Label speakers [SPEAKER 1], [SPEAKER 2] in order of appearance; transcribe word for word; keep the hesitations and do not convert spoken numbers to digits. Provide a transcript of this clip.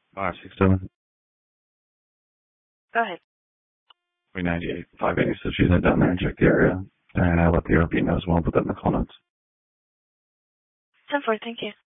[SPEAKER 1] Five six seven
[SPEAKER 2] Go ahead.
[SPEAKER 1] three ninety eight five eighty. So she's head down there and check the area, and I let the O P know as well. Put that in the call notes.
[SPEAKER 2] ten four. Thank you.